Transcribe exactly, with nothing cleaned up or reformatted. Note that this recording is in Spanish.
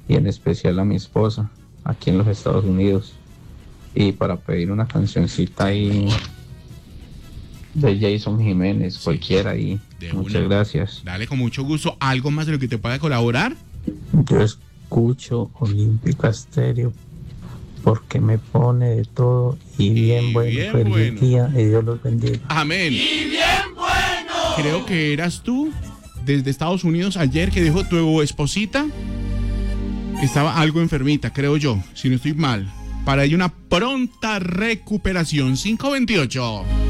y en especial a mi esposa aquí en los Estados Unidos. Y para pedir una cancioncita ahí de Jason Jiménez, Sí, cualquiera ahí. de Muchas una. gracias. Dale, con mucho gusto. ¿Algo más de lo que te pueda colaborar? Yo escucho Olímpica Estéreo porque me pone de todo y bien Y bueno. bien Feliz bueno. día y Dios los bendiga. Amén. Y bien bueno. Creo que eras tú desde Estados Unidos ayer que dijo tu esposita estaba algo enfermita, creo yo, si no estoy mal. Para ella una pronta recuperación. cinco veintiocho.